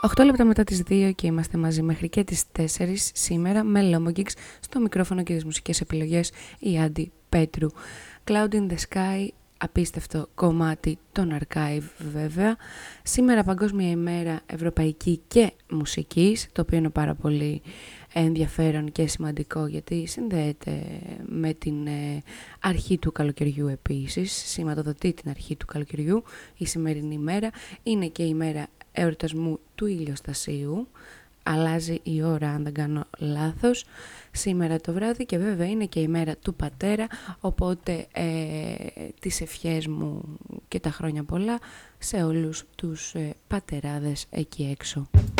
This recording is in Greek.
8 λεπτά μετά τις 2 και είμαστε μαζί μέχρι και τις 4 σήμερα με Lomogigs στο μικρόφωνο και τις μουσικές επιλογές η Άντι Πέτρου. Cloud in the Sky, απίστευτο κομμάτι των Archive βέβαια. Σήμερα Παγκόσμια ημέρα ευρωπαϊκή και μουσικής, το οποίο είναι πάρα πολύ ενδιαφέρον και σημαντικό γιατί συνδέεται με την αρχή του καλοκαιριού επίσης, σηματοδοτεί την αρχή του καλοκαιριού. Η σημερινή ημέρα είναι και η μέρα εορτασμού του ηλιοστασίου, αλλάζει η ώρα αν δεν κάνω λάθος σήμερα το βράδυ και βέβαια είναι και η μέρα του πατέρα, οπότε τις ευχές μου και τα χρόνια πολλά σε όλους τους πατεράδες εκεί έξω.